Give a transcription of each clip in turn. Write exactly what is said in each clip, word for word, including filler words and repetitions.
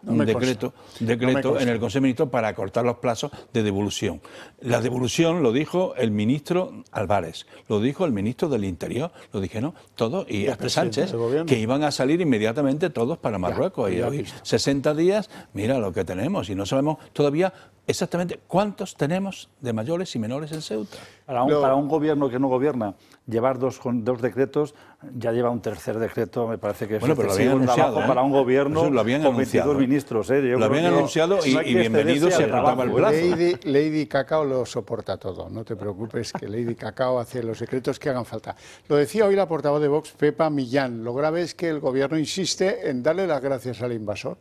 no un decreto, decreto no en el Consejo de Ministros para acortar los plazos de devolución. La devolución lo dijo el ministro Álvarez, lo dijo el ministro del Interior, lo dijeron todos, y hasta Sánchez, que iban a salir inmediatamente todos para Marruecos. Ya, y hoy, sesenta días, mira lo que tenemos, y no sabemos todavía exactamente cuántos tenemos de mayores y menores en Ceuta. Para un, para un gobierno que no gobierna, llevar dos, dos decretos, ya lleva un tercer decreto, me parece que es bueno, pero lo habían anunciado, ¿eh? Para un gobierno Eso lo habían con anunciado, veintidós ministros. ¿eh? Yo lo habían que anunciado y, y bienvenido se apretaba el plazo. Lady, Lady Cacao lo soporta todo, no te preocupes, que Lady Cacao hace los decretos que hagan falta. Lo decía hoy la portavoz de Vox, Pepa Millán, lo grave es que el gobierno insiste en darle las gracias al invasor.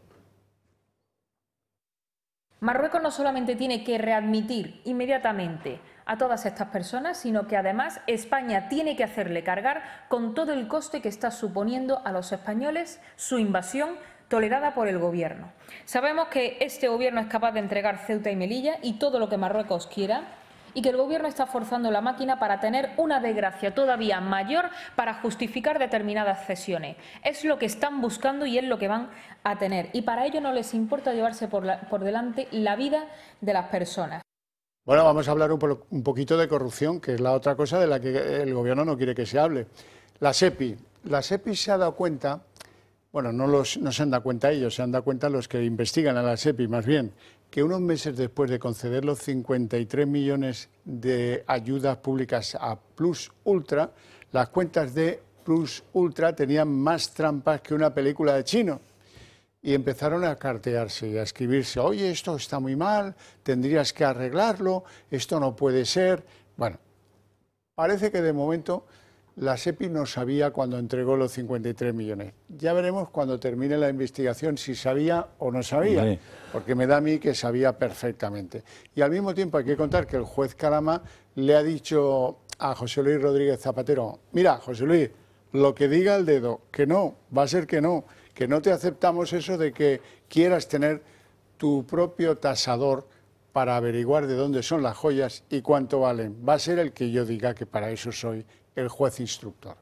Marruecos no solamente tiene que readmitir inmediatamente a todas estas personas, sino que además España tiene que hacerle cargar con todo el coste que está suponiendo a los españoles su invasión tolerada por el gobierno. Sabemos que este gobierno es capaz de entregar Ceuta y Melilla y todo lo que Marruecos quiera, y que el gobierno está forzando la máquina para tener una desgracia todavía mayor para justificar determinadas cesiones. Es lo que están buscando y es lo que van a tener. Y para ello no les importa llevarse por, la, por delante la vida de las personas. Bueno, vamos a hablar un, po un poquito de corrupción, que es la otra cosa de la que el gobierno no quiere que se hable. La SEPI. La SEPI se ha dado cuenta, bueno, no, los, no se han dado cuenta ellos, se han dado cuenta los que investigan a la SEPI, más bien, que unos meses después de conceder los cincuenta y tres millones de ayudas públicas a Plus Ultra, las cuentas de Plus Ultra tenían más trampas que una película de chino. Y empezaron a cartearse y a escribirse, oye, esto está muy mal, tendrías que arreglarlo, esto no puede ser. Bueno, parece que de momento la SEPI no sabía cuando entregó los cincuenta y tres millones. Ya veremos cuando termine la investigación si sabía o no sabía, sí, porque me da a mí que sabía perfectamente. Y al mismo tiempo hay que contar que el juez Calama le ha dicho a José Luis Rodríguez Zapatero, mira, José Luis, lo que diga el dedo, que no, va a ser que no, que no te aceptamos eso de que quieras tener tu propio tasador para averiguar de dónde son las joyas y cuánto valen. Va a ser el que yo diga que para eso soy el juez instructor.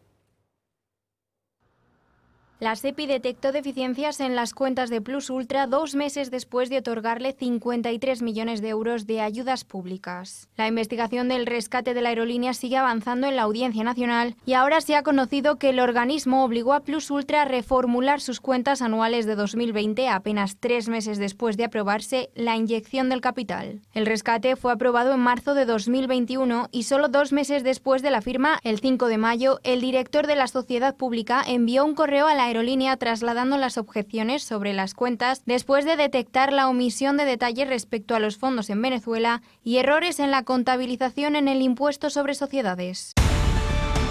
La SEPI detectó deficiencias en las cuentas de Plus Ultra dos meses después de otorgarle cincuenta y tres millones de euros de ayudas públicas. La investigación del rescate de la aerolínea sigue avanzando en la Audiencia Nacional y ahora se ha conocido que el organismo obligó a Plus Ultra a reformular sus cuentas anuales de dos mil veinte apenas tres meses después de aprobarse la inyección del capital. El rescate fue aprobado en marzo de dos mil veintiuno y solo dos meses después de la firma, el cinco de mayo, el director de la sociedad pública envió un correo a la aerolínea trasladando las objeciones sobre las cuentas después de detectar la omisión de detalles respecto a los fondos en Venezuela y errores en la contabilización en el impuesto sobre sociedades.